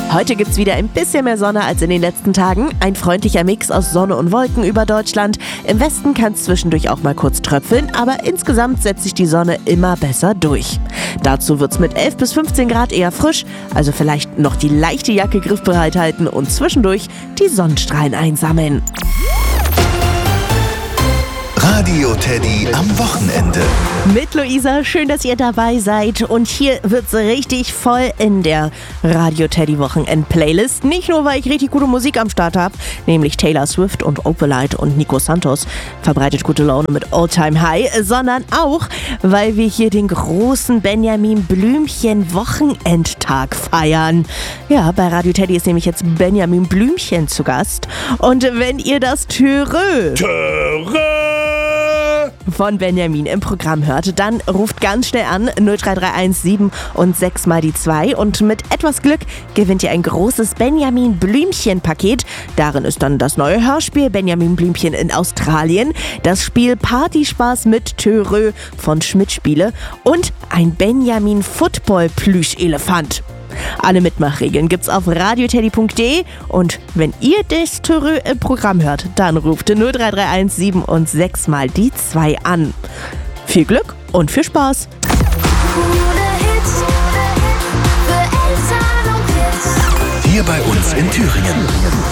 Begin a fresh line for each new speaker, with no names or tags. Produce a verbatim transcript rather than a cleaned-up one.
Heute gibt's wieder ein bisschen mehr Sonne als in den letzten Tagen. Ein freundlicher Mix aus Sonne und Wolken über Deutschland. Im Westen kann es zwischendurch auch mal kurz tröpfeln, aber insgesamt setzt sich die Sonne immer besser durch. Dazu wird's mit elf bis fünfzehn Grad eher frisch, also vielleicht noch die leichte Jacke griffbereit halten und zwischendurch die Sonnenstrahlen einsammeln.
Radio Teddy am Wochenende.
Mit Luisa, schön, dass ihr dabei seid. Und hier wird's richtig voll in der Radio Teddy Wochenend-Playlist. Nicht nur, weil ich richtig gute Musik am Start habe, nämlich Taylor Swift und Opalite und Nico Santos verbreitet gute Laune mit All Time High, sondern auch, weil wir hier den großen Benjamin Blümchen Wochenendtag feiern. Ja, bei Radio Teddy ist nämlich jetzt Benjamin Blümchen zu Gast. Und wenn ihr das Törö von Benjamin im Programm hört, dann ruft ganz schnell an null drei drei eins sieben und sechs mal die zwei und mit etwas Glück gewinnt ihr ein großes Benjamin Blümchen Paket. Darin ist dann das neue Hörspiel Benjamin Blümchen in Australien, das Spiel Partyspaß mit Törö von Schmidt Spiele und ein Benjamin Football Plüschelefant. Alle Mitmachregeln gibt's auf radioteddy punkt de und wenn ihr das Törö im Programm hört, dann ruft null drei drei eins sieben und sechs mal die zwei an. Viel Glück und viel Spaß!
Hier bei uns in Thüringen.